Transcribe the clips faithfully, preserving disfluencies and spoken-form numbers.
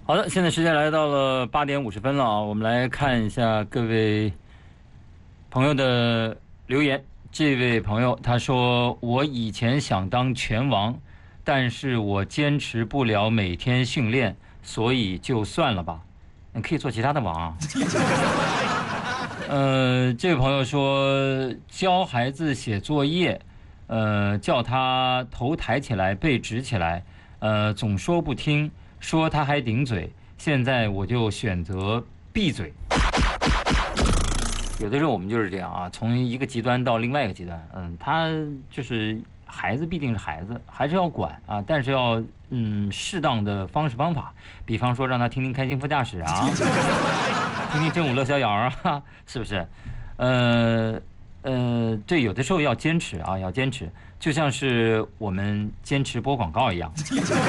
好的，现在时间来到了八点五十分了啊，我们来看一下各位朋友的留言。这位朋友他说：“我以前想当拳王，但是我坚持不了每天训练，所以就算了吧。你可以做其他的王啊。”呃，这位朋友说教孩子写作业，呃，叫他头抬起来，背直起来，呃，总说不听。说他还顶嘴，现在我就选择闭嘴。有的时候我们就是这样啊，从一个极端到另外一个极端。嗯，他就是孩子，必定是孩子，还是要管啊，但是要嗯适当的方式方法，比方说让他听听开心副驾驶啊，听听真武乐逍遥啊，是不是？呃呃，这有的时候要坚持啊，要坚持，就像是我们坚持播广告一样。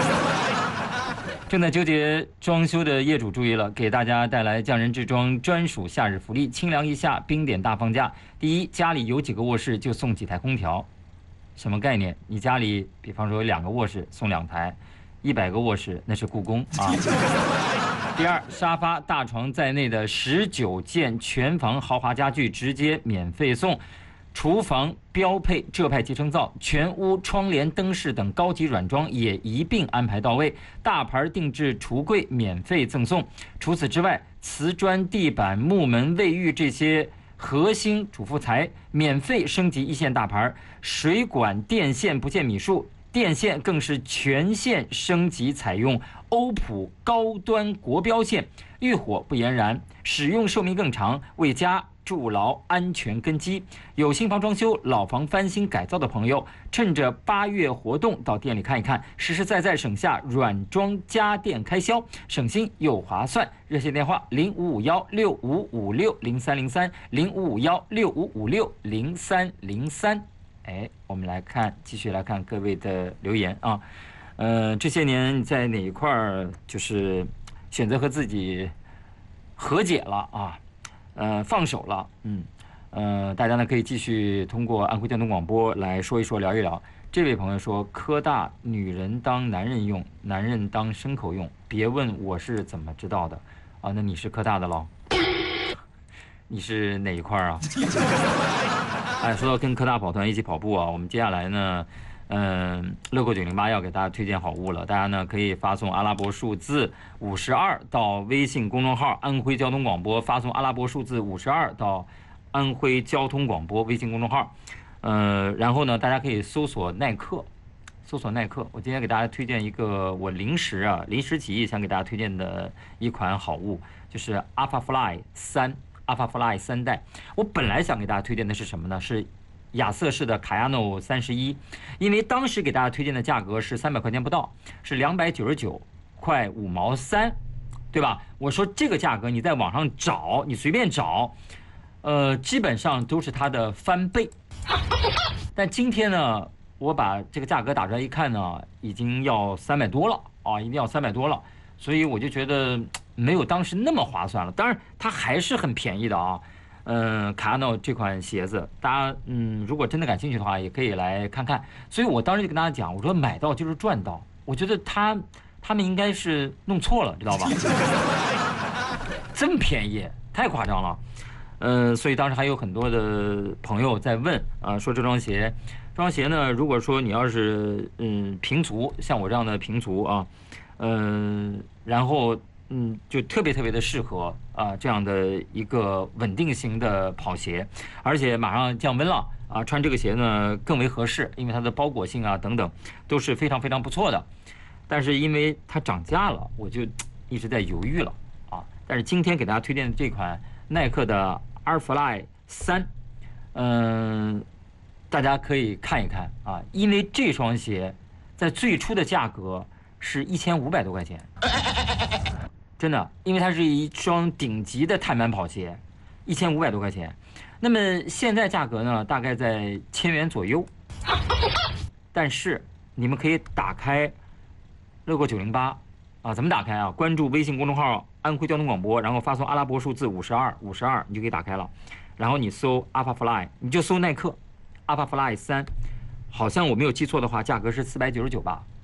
正在纠结装修的业主注意了，给大家带来匠人制装专属夏日福利，清凉一夏，冰点大放价。第一，家里有几个卧室就送几台空调，什么概念？你家里比方说有两个卧室送两台，一百个卧室那是故宫啊。第二，沙发、大床在内的十九件全房豪华家具直接免费送。厨房标配浙派集成灶，全屋窗帘、灯饰等高级软装也一并安排到位。大牌定制橱柜免费赠送。除此之外，瓷砖、地板、木门、卫浴这些核心主妇材免费升级一线大牌。水管、电线不限米数，电线更是全线升级，采用欧普高端国标线，遇火不延燃，使用寿命更长，为家筑牢安全根基。有新房装修、老房翻新改造的朋友，趁着八月活动到店里看一看，实实在在省下软装家电开销，省心又划算。热线电话零五五幺六五五六零三零三零五五幺六五五六零三零三。哎，我们来看，继续来看各位的留言啊。呃，这些年在哪一块儿就是选择和自己和解了啊？呃，放手了，嗯，呃，大家呢可以继续通过安徽交通广播来说一说、聊一聊。这位朋友说，科大女人当男人用，男人当牲口用，别问我是怎么知道的啊？那你是科大的喽？你是哪一块啊？哎，说到跟科大跑团一起跑步啊，我们接下来呢，嗯，乐购九零八要给大家推荐好物了，大家呢可以发送阿拉伯数字五十二到微信公众号安徽交通广播，发送阿拉伯数字五十二到安徽交通广播微信公众号，呃，然后呢，大家可以搜索耐克，搜索耐克。我今天给大家推荐一个我临时啊临时起意想给大家推荐的一款好物，就是 Alphafly 三 Alphafly 三代。我本来想给大家推荐的是什么呢？是亚瑟士的卡亚诺三十一，因为当时给大家推荐的价格是三百块钱不到，是两百九十九块五毛三，对吧？我说这个价格你在网上找，你随便找，呃，基本上都是它的翻倍。但今天呢，我把这个价格打出来一看呢，已经要三百多了啊，一定要三百多了，所以我就觉得没有当时那么划算了。当然，它还是很便宜的啊。嗯，卡亚诺这款鞋子，大家嗯，如果真的感兴趣的话，也可以来看看。所以我当时就跟大家讲，我说买到就是赚到。我觉得他他们应该是弄错了，知道吧？这么便宜，太夸张了。嗯，所以当时还有很多的朋友在问啊，说这双鞋，这双鞋呢，如果说你要是嗯平足，像我这样的平足啊，嗯，然后。嗯，就特别特别的适合啊这样的一个稳定型的跑鞋，而且马上降温了啊，穿这个鞋呢更为合适，因为它的包裹性啊等等都是非常非常不错的。但是因为它涨价了，我就一直在犹豫了啊。但是今天给大家推荐的这款耐克的 Alphafly 三，嗯，大家可以看一看啊，因为这双鞋在最初的价格是一千五百多块钱。真的，因为它是一双顶级的碳板跑鞋，一千五百多块钱。那么现在价格呢，大概在千元左右。但是你们可以打开乐购九零八啊，怎么打开啊？关注微信公众号安徽交通广播，然后发送阿拉伯数字五十二五十二，你就可以打开了。然后你搜 Alphafly， 你就搜耐克 Alphafly 三，好像我没有记错的话，价格是四百九十九吧。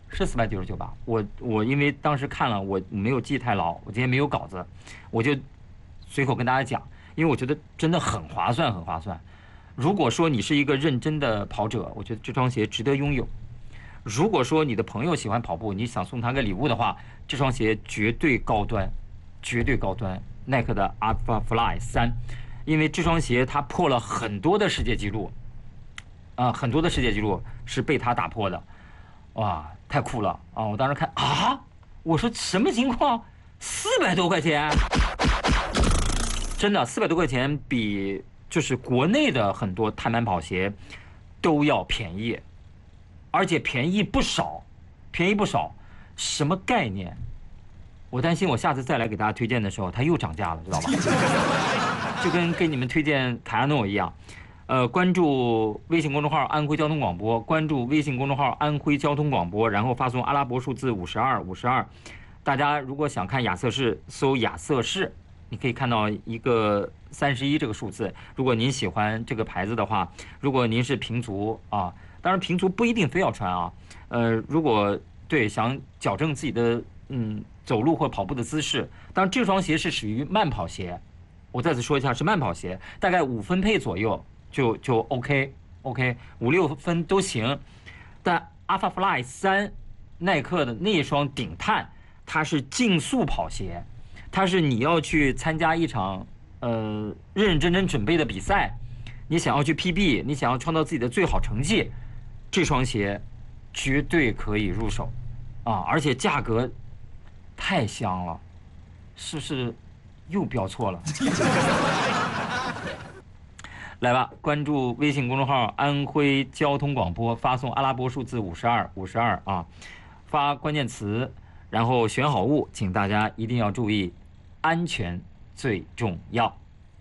是四百九十九吧？我我因为当时看了，我没有记太牢，我今天没有稿子，我就随口跟大家讲，因为我觉得真的很划算，很划算。如果说你是一个认真的跑者，我觉得这双鞋值得拥有。如果说你的朋友喜欢跑步，你想送他个礼物的话，这双鞋绝对高端，绝对高端。耐克的 Alpha Fly 三，因为这双鞋它破了很多的世界纪录，啊、呃，很多的世界纪录是被它打破的，哇，太酷了啊！我当时看啊，我说什么情况？四百多块钱，真的四百多块钱比就是国内的很多碳板跑鞋都要便宜。而且便宜不少，便宜不少，什么概念？我担心我下次再来给大家推荐的时候，它又涨价了，知道吧？就跟给你们推荐卡亚诺一样，呃，关注微信公众号安徽交通广播，关注微信公众号安徽交通广播，然后发送阿拉伯数字五十二五十二。大家如果想看亚瑟士，搜亚瑟士，你可以看到一个三十一这个数字。如果您喜欢这个牌子的话，如果您是平足啊。当然，平足不一定非要穿啊。呃，如果对想矫正自己的嗯走路或跑步的姿势，当然这双鞋是属于慢跑鞋。我再次说一下，是慢跑鞋，大概五分配左右就就 OK OK， 五六分都行。但 Alpha Fly 三耐克的那双顶碳，它是竞速跑鞋，它是你要去参加一场呃认认真真准备的比赛，你想要去 P B， 你想要创造自己的最好成绩。这双鞋绝对可以入手啊，而且价格太香了，是不是又标错了？来吧，关注微信公众号安徽交通广播，发送阿拉伯数字五十二五十二啊，发关键词，然后选好物，请大家一定要注意，安全最重要。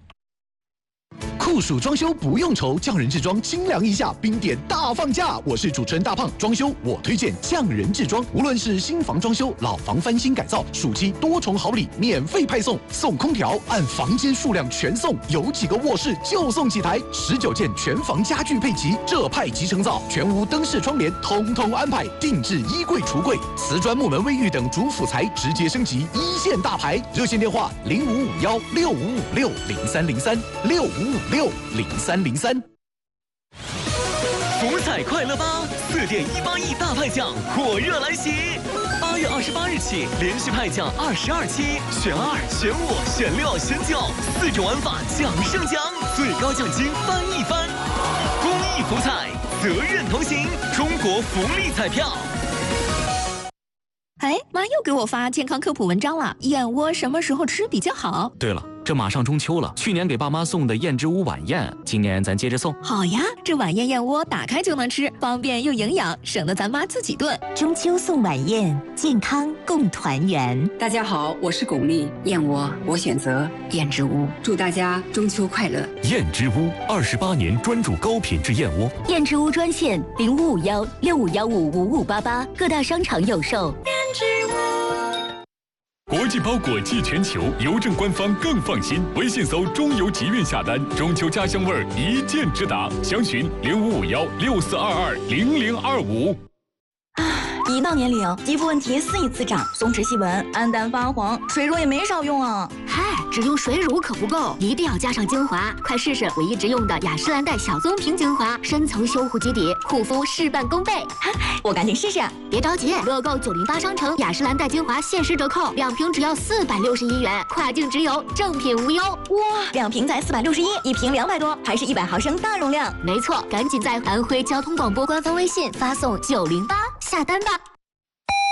酷暑装修不用愁，匠人制装清凉一下，冰点大放价。我是主持人大胖，装修我推荐匠人制装。无论是新房装修、老房翻新改造，暑期多重好礼免费派送，送空调按房间数量全送，有几个卧室就送几台，十九件全房家具配齐，这派即成造，全屋灯饰窗帘通通安排，定制衣柜橱柜，瓷砖木门卫浴等主辅材直接升级一线大牌。热线电话零五五幺六五五六零三零三六五五六。零三零三， 福彩快乐吧！四点一八亿大派奖火热来袭，八月二十八日起连续派奖二十二期，选二、选五、选六、选九，四种玩法奖胜奖，最高奖金翻一番。公益福彩，责任同行，中国福利彩票。 哎，妈又给我发健康科普文章了，燕窝什么时候吃比较好？ 对了，这马上中秋了，去年给爸妈送的燕之屋晚宴，今年咱接着送。 好呀，这晚宴燕窝打开就能吃，方便又营养，省得咱妈自己炖。 中秋送晚宴，健康共团圆。 大家好，我是巩俐，燕窝我选择燕之屋，祝大家中秋快乐。 燕之屋二十八年专注高品质燕窝。 燕之屋专线零五五幺六五幺五五五八八，各大商场有售。 国际包裹寄全球，邮政官方更放心。微信搜中邮集运下单，中秋家乡味儿一键直达。详询零五五幺六四二二零零二五。 一到年龄，肌肤问题肆意滋长，松弛细纹、暗淡发黄，水乳也没少用啊。 嗨，只用水乳可不够，一定要加上精华。快试试我一直用的雅诗兰黛小棕瓶精华，深层修护基底，护肤事半功倍。 我赶紧试试。 别着急，乐购九零八商城雅诗兰黛精华限时折扣，两瓶只要四百六十一元，跨境直邮，正品无忧。 哇，两瓶才四百六十一，一瓶两百多，还是一百毫升大容量。 没错，赶紧在安徽交通广播官方微信发送九零八下单吧。